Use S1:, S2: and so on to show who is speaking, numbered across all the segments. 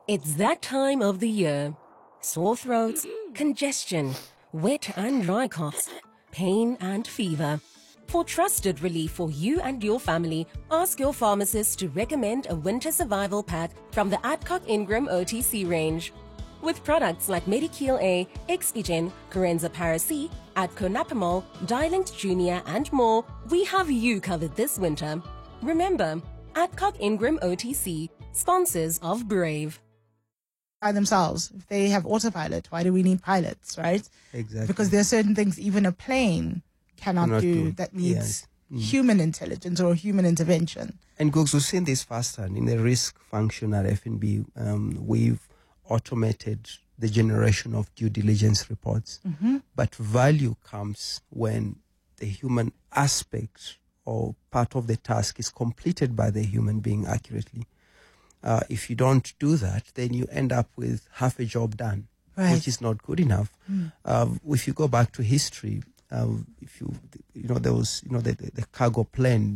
S1: It's that time of the year. Sore throats, congestion, wet and dry coughs, pain and fever. For trusted relief for you and your family, ask your pharmacist to recommend a winter survival pack from the Adcock Ingram OTC range. With products like Medikil A, Expigen, Corenza Para-C, Adco Napamol, Dialint Junior and more, we have you covered this winter. Remember, Adcock Ingram OTC, sponsors of Brave.
S2: By themselves. If they have autopilot, why do we need pilots, right?
S3: Exactly.
S2: Because there are certain things even a plane cannot do that needs human intelligence or human intervention.
S3: And Googs, we've seen this faster in the risk function at FNB. We've automated the generation of due diligence reports. But value comes when the human aspect or part of the task is completed by the human being accurately. If you don't do that, then you end up with half a job done, which is not good enough. If you go back to history, there was, the cargo plane,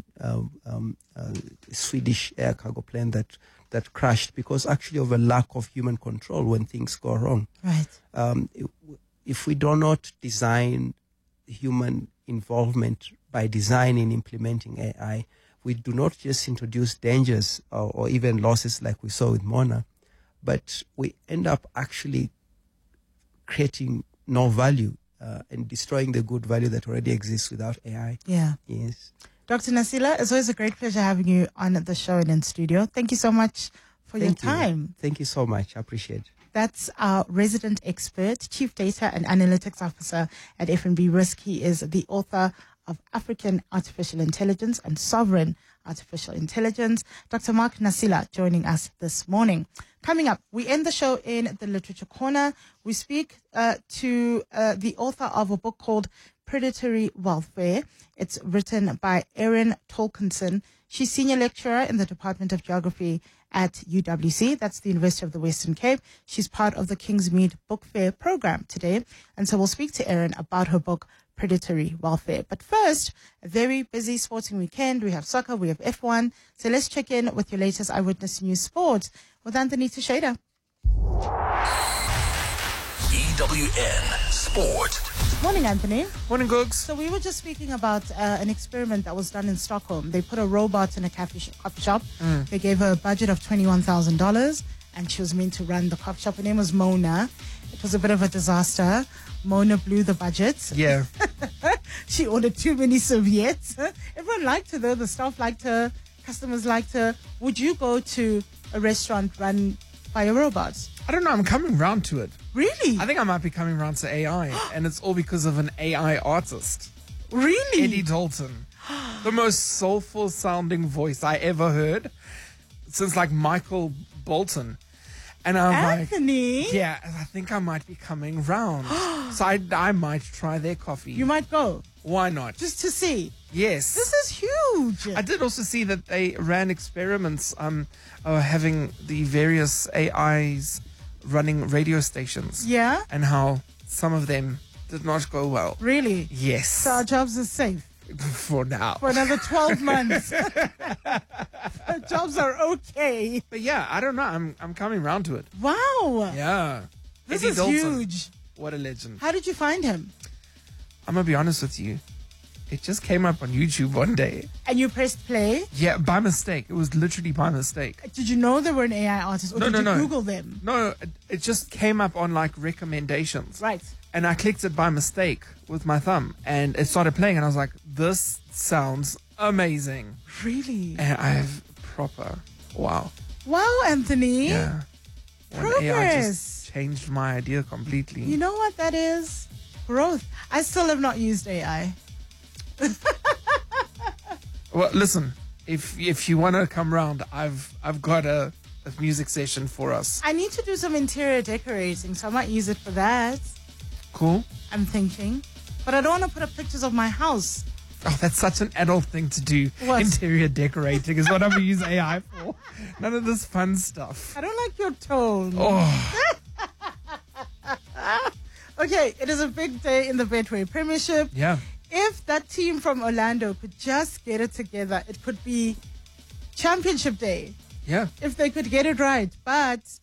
S3: Swedish air cargo plane that crashed because actually of a lack of human control when things go wrong.
S2: Right.
S3: If we do not design human involvement by designing, implementing AI, we do not just introduce dangers or even losses like we saw with Mona, but we end up actually creating no value and destroying the good value that already exists without AI.
S2: Yeah.
S3: Yes.
S2: Dr. Nasila, it's always a great pleasure having you on the show and in studio. Thank you so much for your time.
S3: Thank you so much. I appreciate it.
S2: That's our resident expert, Chief Data and Analytics Officer at FNB Risk. He is the author of African Artificial Intelligence and Sovereign Artificial Intelligence. Dr. Mark Nasila joining us this morning. Coming up, we end the show in the Literature Corner. We speak to the author of a book called Predatory Welfare. It's written by Erin Tolkinson. She's senior lecturer in the Department of Geography at UWC. That's the University of the Western Cape. She's part of the Kingsmead Book Fair program today. And so we'll speak to Erin about her book, Predatory Welfare. But first, a very busy sporting weekend. We have soccer, we have F1. So let's check in with your latest Eyewitness News Sports with Anthony Teixeira.
S4: EWN Sport.
S2: Morning, Anthony.
S5: Morning, Googs.
S2: So we were just speaking about an experiment that was done in Stockholm. They put a robot in a coffee shop. They gave her a budget of $21,000 and she was meant to run the coffee shop. Her name was Mona. It was a bit of a disaster. Mona blew the budget.
S5: Yeah.
S2: She ordered too many serviettes. Everyone liked her though. The staff liked her. Customers liked her. Would you go to a restaurant run by a robot?
S5: I don't know. I'm coming round to it.
S2: Really?
S5: I think I might be coming round to AI, and it's all because of an AI artist.
S2: Really?
S5: Eddie Dalton. The most soulful sounding voice I ever heard since like Michael Bolton. And I'm
S2: Anthony?
S5: like, yeah, I think I might be coming round. So I might try their coffee.
S2: You might go.
S5: Why not?
S2: Just to see.
S5: Yes.
S2: This is huge.
S5: I did also see that they ran experiments having the various AIs running radio stations.
S2: Yeah?
S5: And how some of them did not go well.
S2: Really?
S5: Yes.
S2: So our jobs are safe.
S5: For now.
S2: For another 12 months. Our jobs are okay.
S5: But yeah, I don't know. I'm coming round to it.
S2: Wow.
S5: Yeah.
S2: This
S5: Eddie
S2: is
S5: Dalton.
S2: huge.
S5: What a legend.
S2: How did you find him?
S5: I'm going to be honest with you. It just came up on YouTube one day.
S2: And you pressed play?
S5: Yeah, by mistake. It was literally by mistake.
S2: Did you know they were an AI artist or did you
S5: No.
S2: Google them?
S5: No, it just came up on like recommendations.
S2: Right.
S5: And I clicked it by mistake with my thumb and it started playing and I was like, this sounds amazing.
S2: Really?
S5: And I have proper, wow.
S2: Wow, Anthony.
S5: Yeah. When AI
S2: Progress.
S5: just changed my idea completely.
S2: You know what that is? Growth. I still have not used AI.
S5: Well, listen, if you want to come round, I've got a music session for us.
S2: I need to do some interior decorating, so I might use it for that.
S5: Cool.
S2: I'm thinking. But I don't want to put up pictures of my house.
S5: Oh, that's such an adult thing to do.
S2: What?
S5: Interior decorating is what I'm going to use AI for. None of this fun stuff.
S2: I don't like your tone.
S5: Oh,
S2: Okay, it is a big day in the Betway Premiership.
S5: yeah.
S2: If that team from Orlando could just get it together, it could be championship day.
S5: Yeah.
S2: If they could get it right. But